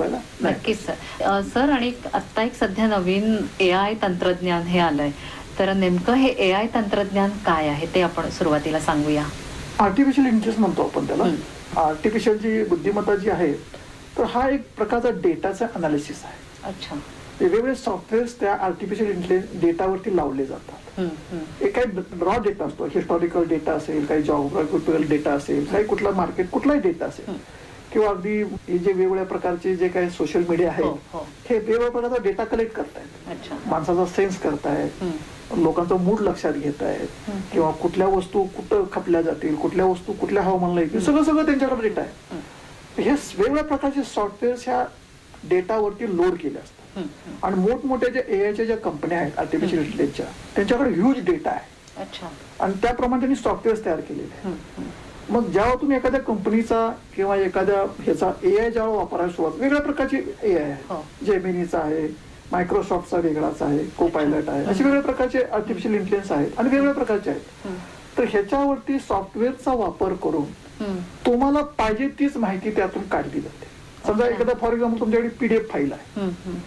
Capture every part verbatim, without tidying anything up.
शिकवायला. नक्कीच sir. Sir आणि आता एक सध्या नवीन ए आय तंत्रज्ञान हे आलंय, तर नेमकं हे ए आय तंत्रज्ञान काय आहे ते आपण सुरुवातीला सांगूया. आर्टिफिशियल इंटेलिजन्स म्हणतो आपण त्याला. आर्टिफिशियल जी बुद्धिमत्ता जी आहे, तर हा एक प्रकारचा डेटाचा अनालिसिस आहे. अच्छा. वेगवेगळे सॉफ्टवेअर्स त्या आर्टिफिशियल इंटेलिजन्स डेटावरती लावले जातात. एक काही रॉ डेटा असतो, हिस्टॉरिकल डेटा असेल, काही जॉग्राफिकल डेटा असेल, काही कुठला मार्केट कुठलाही डेटा असेल, किंवा अगदी हे जे वेगवेगळ्या प्रकारचे जे काही सोशल मीडिया आहेत, हे वेगवेगळ्या प्रकारचा डेटा कलेक्ट करतायत, माणसाचा सेन्स करतायत, लोकांचा मूड लक्षात घेत आहेत, किंवा कुठल्या वस्तू कुठं खपल्या जातील, कुठल्या वस्तू कुठल्या हवामानाला येतील, सगळं सगळं त्यांच्याकडे डेटा आहे. हे वेगवेगळ्या प्रकारचे सॉफ्टवेअर्स ह्या डेटावरती लोड केले असतात. आणि मोठमोठ्या ज्या ए आयच्या ज्या कंपन्या आहेत आर्टिफिशियल इंटेलिजन्सच्या, त्यांच्याकडे ह्यूज डेटा आहे. आणि त्याप्रमाणे त्यांनी सॉफ्टवेअर्स तयार केलेले आहे. मग जेव्हा तुम्ही एखाद्या कंपनीचा किंवा एखाद्या ह्याचा ए आय जेव्हा वापरायला सुरुवात, वेगवेगळ्या प्रकारचे ए आय आहे. जेमिनीचा आहे, मायक्रोसॉफ्टचा वेगळाच आहे, को पायलट आहे, असे वेगवेगळ्या प्रकारचे आर्टिफिशियल इंटेलिजन्स आहेत आणि वेगवेगळ्या प्रकारचे आहेत. तर ह्याच्यावरती सॉफ्टवेअरचा वापर करून तुम्हाला पाहिजे तीच माहिती त्यातून काढली जाते. समजा एखादा फॉर एक्झाम्पल तुमच्याकडे पीडीएफ फाईल आहे,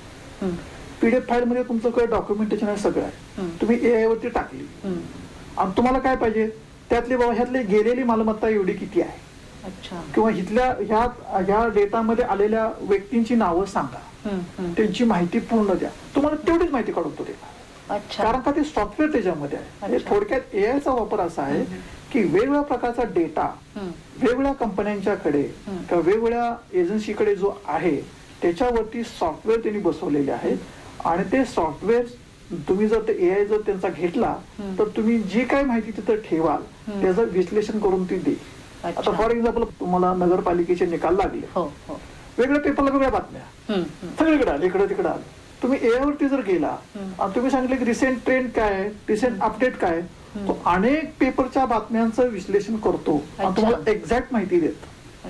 पीडीएफ फाईल मध्ये तुमचं काही डॉक्युमेंटेशन आहे, सगळं आहे, तुम्ही ए आय वरती टाकली आणि तुम्हाला काय पाहिजे त्यातली बाबा ह्यातली गेलेली मालमत्ता एवढी किती आहे, किंवा इथल्या ह्या ह्या डेटामध्ये आलेल्या व्यक्तींची नावं सांगा, त्यांची माहिती पूर्ण द्या, तुम्हाला तेवढीच माहिती काढतो ते. कारण का ते सॉफ्टवेअर त्याच्यामध्ये आहे. थोडक्यात ए आयचा वापर असा आहे की वेगवेगळ्या प्रकारचा डेटा वेगवेगळ्या कंपन्यांच्याकडे किंवा वेगवेगळ्या एजन्सीकडे जो आहे त्याच्यावरती सॉफ्टवेअर त्यांनी बसवलेले आहेत. आणि ते सॉफ्टवेअर तुम्ही जर ते ए आय जर त्यांचा घेतला तर तुम्ही जी काय माहिती तिथं ठेवाल त्याचं विश्लेषण करून ती दे. आता फॉर एक्झाम्पल तुम्हाला नगरपालिकेचे निकाल लागले, वेगळ्या पेपरला वेगळ्या बातम्या सगळीकडे आल्या, इकडे तिकडे आल्या. तुम्ही ए आय वरती जर गेला आणि तुम्ही सांगितलं की रिसेंट ट्रेंड काय आहे, रिसेंट अपडेट काय, तो अनेक पेपरच्या बातम्यांचं विश्लेषण करतो आणि तुम्हाला एक्झॅक्ट माहिती देतो.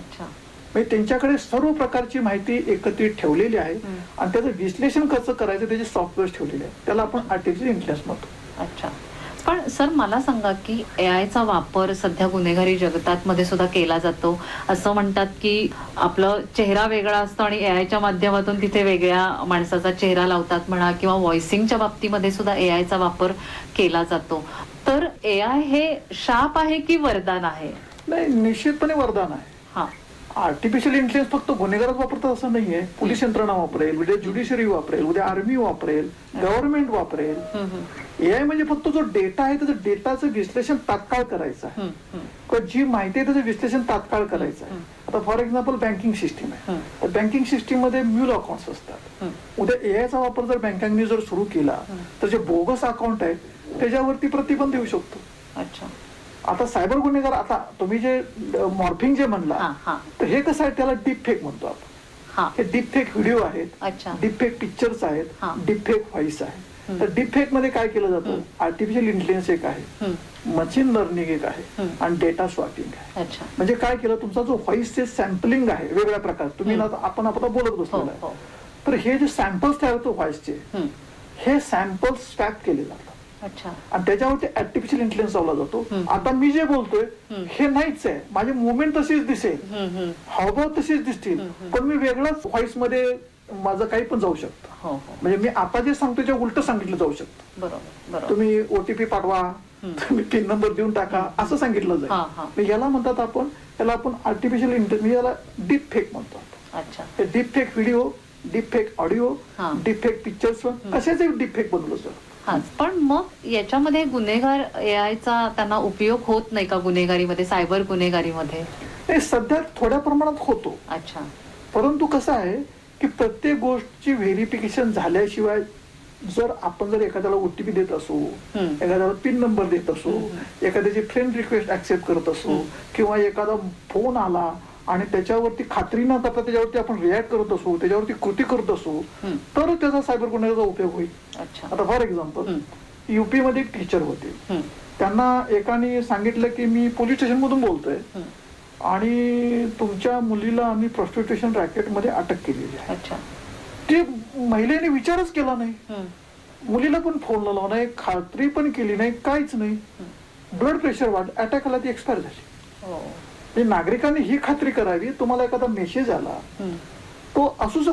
म्हणजे त्यांच्याकडे सर्व प्रकारची माहिती एकत्रित ठेवलेली आहे आणि त्याचं विश्लेषण कसं करायचं त्याचे सॉफ्टवेअर ठेवलेले आहे. त्याला आपण आर्टिफिशियल इंटेलिजन्स म्हणतो. अच्छा. पण सर मला सांगा की ए आयचा वापर सध्या गुन्हेगारी जगतात मध्ये सुद्धा केला जातो. असं म्हणतात की आपलं चेहरा वेगळा असतो आणि ए आयच्या माध्यमातून तिथे वेगळ्या माणसाचा चेहरा लावतात म्हणा, किंवा व्हॉइसिंगच्या बाबतीमध्ये सुद्धा ए आयचा वापर केला जातो. तर ए आय हे शाप आहे की वरदान आहे? नाही, निश्चितपणे वरदान आहे. हा. आर्टिफिशियल इंटेलिजन्स फक्त गुन्हेगारच वापरतात असं नाहीये. पोलीस यंत्रणा वापरेल, उद्या ज्युडिशरी वापरेल, उद्या आर्मी वापरेल, गव्हर्नमेंट वापरेल. ए आय म्हणजे फक्त जो डेटा आहे त्याचं डेटाचं विश्लेषण तात्काळ करायचं आहे, किंवा जी माहिती आहे त्याचं विश्लेषण तात्काळ करायचं आहे. आता फॉर एक्झाम्पल बँकिंग सिस्टीम आहे, तर बँकिंग सिस्टीम मध्ये म्युल अकाउंट्स असतात. उद्या ए आयचा वापर जर बँकांनी जर सुरू केला तर जे बोगस अकाउंट आहेत त्याच्यावरती प्रतिबंध येऊ शकतो. अच्छा. आता सायबर गुन्हेगार, आता तुम्ही जे मॉर्फिंग जे म्हणला, तर हे कसं आहे, त्याला डीप फेक म्हणतो आपण. हे डीप फेक व्हिडिओ आहेत, डीप फेक पिक्चर्स आहेत, डीप फेक व्हॉइस आहे. तर डीप फेक मध्ये काय केलं जातं, आर्टिफिशियल इंटेलिजन्स एक आहे, मशीन लर्निंग एक आहे, आणि डेटा स्वॅपिंग आहे. म्हणजे काय केलं, तुमचा जो व्हॉइसचे सॅम्पलिंग आहे वेगवेगळ्या प्रकार, तुम्ही आपण आता बोलत बसलेला आहे, तर हे जे सॅम्पल्स तयार होतो व्हॉइसचे, हे सॅम्पल्स स्वॅप केले जातात आणि त्याच्यावरती आर्टिफिशियल इंटेलिजन्स लावला जातो. आता मी जे बोलतोय हे नाहीच आहे, माझी मुवमेंट तशीच दिसेल, हावभाव तशीच दिसतील, पण मी वेगळाच व्हॉइस मध्ये माझं काही पण जाऊ शकतं. म्हणजे मी आता जे सांगतोय ते उलट सांगितलं जाऊ शकतं. तुम्ही ओटीपी पाठवा, तुम्ही पिन नंबर देऊन टाका, असं सांगितलं जाईल. याला म्हणतात आपण, याला आपण आर्टिफिशियल इंटेलिजन्स, याला डीप फेक म्हणतो. Deep fake video, deep fake audio, deep fake pictures, असेच एक डीप फेक बनवलं जातं. हा. पण मग याच्यामध्ये गुन्हेगार ए आयचा त्यांना उपयोग होत नाही का गुन्हेगारीमध्ये, सायबर गुन्हेगारीमध्ये? सध्या थोड्या प्रमाणात होतो. अच्छा. परंतु कसं आहे की प्रत्येक गोष्टची व्हेरिफिकेशन झाल्याशिवाय जर आपण जर एखाद्याला ओटीपी देत असू, एखाद्याला पिन नंबर देत असू, एखाद्याची फ्रेंड रिक्वेस्ट ऍक्सेप्ट करत असू, किंवा एखादा फोन आला आणि त्याच्यावरती खात्री न करता त्याच्यावरती आपण रिॲक्ट करत असू, त्याच्यावरती कृती करत असू, तर त्याचा सायबर गुन्ह्याचा उपयोग होईल. आता फॉर एक्झाम्पल युपी मध्ये एक टीचर होते, त्यांना एकाने सांगितलं की मी पोलीस स्टेशन मधून बोलतोय आणि तुमच्या मुलीला आम्ही प्रॉस्टिट्यूशन रॅकेट मध्ये अटक केलेली आहे. ते महिलेने विचारच केला नाही, मुलीला पण फोन लावला नाही, खात्री पण केली नाही, काहीच नाही. ब्लड प्रेशर वाढ, अटॅक आला, ती एक्सपायर झाली. नागरिकांनी ही खात्री करावी, तुम्हाला एखादा मेसेज आला तो असू